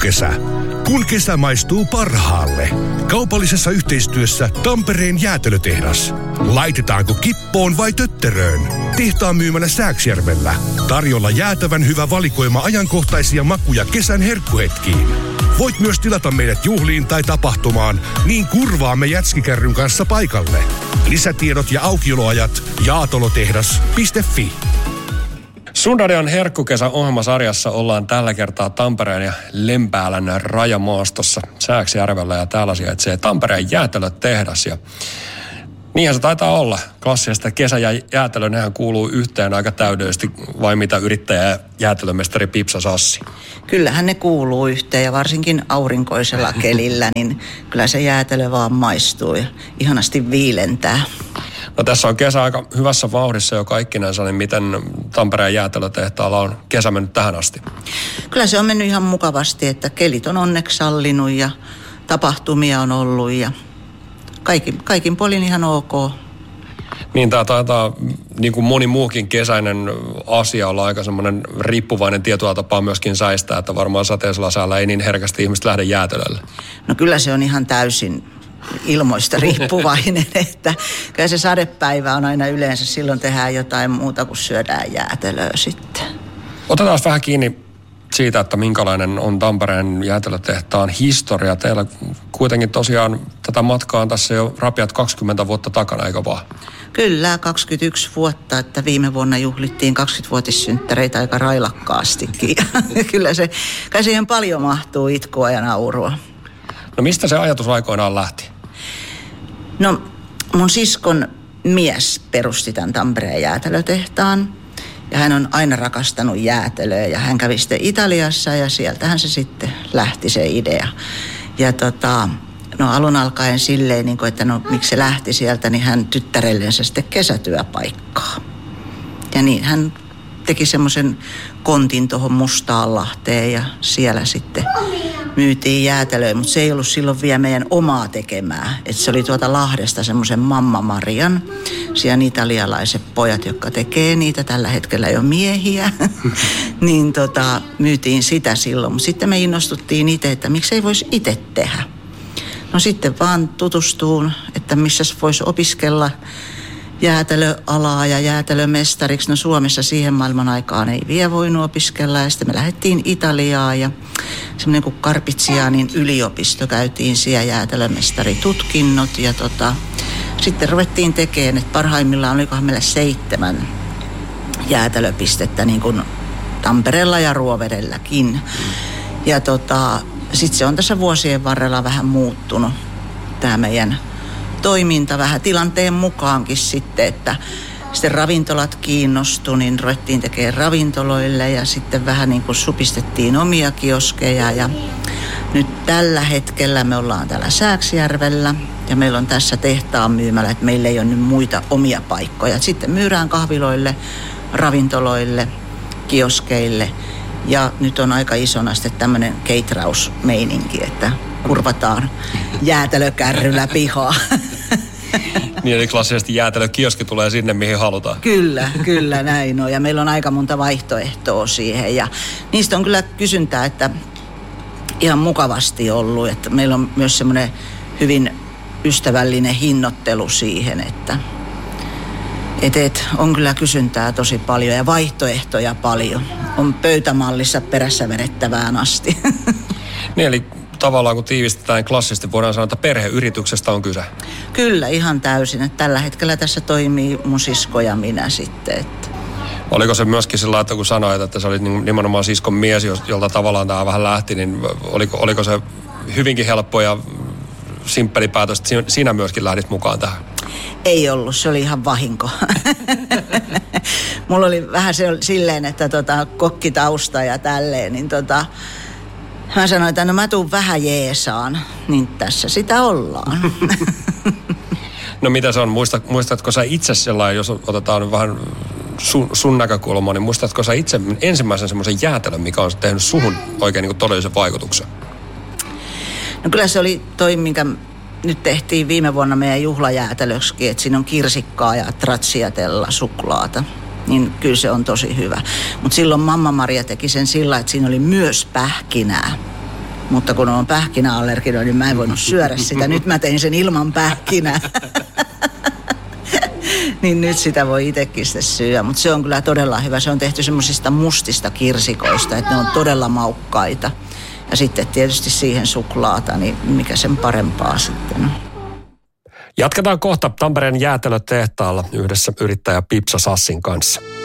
Herkkukesä. Kun kesä maistuu parhaalle. Kaupallisessa yhteistyössä Tampereen jäätelötehdas. Laitetaanko kippoon vai tötteröön? Tehtaan myymälä Sääksjärvellä. Tarjolla jäätävän hyvä valikoima ajankohtaisia makuja kesän herkkuhetkiin. Voit myös tilata meidät juhliin tai tapahtumaan, niin kurvaamme jätskikärryn kanssa paikalle. Lisätiedot ja aukioloajat jaatolotehdas.fi. Sunradion herkkukesä ohjelmasarjassa ollaan tällä kertaa Tampereen ja Lempäälän rajamaastossa Sääksjärvellä ja täällä sijaitsee Tampereen jäätelötehdas. Ja niinhän se taitaa olla. Klassista kesä ja jäätelö, nehän kuuluu yhteen aika täydellisesti, vai mitä yrittäjä ja jäätelömestari Pipsa Sassi? Kyllähän ne kuuluu yhteen ja varsinkin aurinkoisella kelillä, niin kyllä se jäätelö vaan maistuu ja ihanasti viilentää. No tässä on kesä aika hyvässä vauhdissa jo kaikkinensa, niin miten Tampereen jäätelötehtaalla on kesä mennyt tähän asti? Kyllä se on mennyt ihan mukavasti, että kelit on onneksi sallinut ja tapahtumia on ollut ja kaikin puolin ihan ok. Niin tämä taitaa, niin kuin moni muukin kesäinen asia, olla aika semmoinen riippuvainen tietyllä tapaa myöskin säistä, että varmaan sateisella säällä ei niin herkästi ihmiset lähde jäätelölle. No kyllä se on ihan täysin ilmoista riippuvainen, että kyllä se sadepäivä on aina yleensä, silloin tehdään jotain muuta kuin syödään jäätelöä sitten. Otetaan vähän kiinni siitä, että minkälainen on Tampereen jäätelötehtaan historia. Teillä kuitenkin tosiaan tätä matkaa on tässä jo rapiat 20 vuotta takana, eikö vaan? Kyllä, 21 vuotta, että viime vuonna juhlittiin 20-vuotissynttäreitä aika railakkaastikin. Kyllä se, kai siihen paljon mahtuu itkua ja naurua. No mistä se ajatus aikoinaan lähti? No mun siskon mies perusti tämän Tampereen jäätelötehtaan. Ja hän on aina rakastanut jäätelöä ja hän kävi sitten Italiassa ja sieltähän se sitten lähti se idea. Ja no alun alkaen silleen, niin kuin, että no miksi se lähti sieltä, niin hän tyttärellensä sitten kesätyöpaikkaa. Ja niin hän teki semmoisen kontin tuohon Mustaanlahteen ja siellä sitten myytiin jäätelöä, mutta se ei ollut silloin vielä meidän omaa tekemää. Et se oli tuolta Lahdesta semmoisen Mamma Marian, siellä italialaiset pojat, jotka tekee niitä, tällä hetkellä jo miehiä, niin myytiin sitä silloin. Mutta sitten me innostuttiin itse, että miksei voisi itse tehdä. No sitten vaan tutustuun, että missä voisi opiskella jäätelöalaa ja jäätelömestariksi. No Suomessa siihen maailman aikaan ei vielä voinut opiskella ja sitten me lähdettiin Italiaan ja semmoinen kuin Carpizianin yliopisto käytiin siellä jäätelömestaritutkinnot ja sitten ruvettiin tekemään, että parhaimmillaan olikohan meillä 7 jäätelöpistettä niin kuin Tampereella ja Ruovedelläkin. Ja sitten se on tässä vuosien varrella vähän muuttunut tämä meidän toiminta vähän tilanteen mukaankin sitten, että sitten ravintolat kiinnostui, niin ruvettiin tekemään ravintoloille ja sitten vähän niin kuin supistettiin omia kioskeja ja nyt tällä hetkellä me ollaan täällä Sääksjärvellä ja meillä on tässä tehtaan myymälä, että meillä ei ole nyt muita omia paikkoja. Sitten myydään kahviloille, ravintoloille, kioskeille ja nyt on aika isona sitten tämmöinen keiterausmeininki, että kurvataan jäätelökärryllä pihaa. Niin, eli klassisesti jäätelökioski tulee sinne, mihin halutaan. Kyllä näin on. Ja meillä on aika monta vaihtoehtoa siihen. Ja niistä on kyllä kysyntää, että ihan mukavasti ollut. Että meillä on myös semmoinen hyvin ystävällinen hinnoittelu siihen, että on kyllä kysyntää tosi paljon ja vaihtoehtoja paljon. On pöytämallissa perässä vedettävään asti. Niin, eli tavallaan kun tiivistetään klassisesti, voidaan sanoa, että perheyrityksestä on kyse. Kyllä, ihan täysin. Että tällä hetkellä tässä toimii mun sisko ja minä sitten. Että. Oliko se myöskin sillä, että kun sanoit, että sä olit nimenomaan siskon mies, jolta tavallaan tämä vähän lähti, niin oliko se hyvinkin helppo ja simppeli päätös, että sinä myöskin lähdit mukaan tähän? Ei ollut, se oli ihan vahinko. Mulla oli vähän silleen, että kokkitausta ja tälleen, niin mä sanoin, että no mä tuun vähän jeesaan, niin tässä sitä ollaan. No mitä se on? Muistatko sä itse sellainen, jos otetaan vähän sun näkökulmaa, niin muistatko sä itse ensimmäisen semmoisen jäätelön, mikä on tehnyt suhun oikein niin kuin todellisen vaikutuksen? No kyllä se oli toi, minkä nyt tehtiin viime vuonna meidän juhlajäätelöksikin, että siinä on kirsikkaa ja tratsiatella suklaata. Niin kyllä se on tosi hyvä. Mutta silloin Mamma Maria teki sen sillä, että siinä oli myös pähkinää. Mutta kun on pähkinäallerginen, niin mä en voinut syödä sitä. Nyt mä tein sen ilman pähkinää. Niin nyt sitä voi itsekin sitten syödä. Mutta se on kyllä todella hyvä. Se on tehty semmoisista mustista kirsikoista, että ne on todella maukkaita. Ja sitten tietysti siihen suklaata, niin mikä sen parempaa sitten on. Jatketaan kohta Tampereen jäätelötehtaalla yhdessä yrittäjä Pipsa Sassin kanssa.